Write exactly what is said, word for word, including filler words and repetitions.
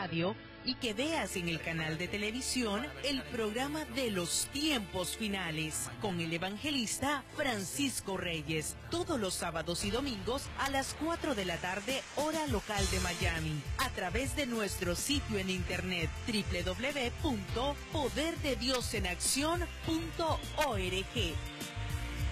radio y que veas en el canal de televisión el programa de los tiempos finales con el evangelista Francisco Reyes, todos los sábados y domingos a las cuatro de la tarde, hora local de Miami, a través de nuestro sitio en internet doble u doble u doble u punto poder de dios en acción punto org.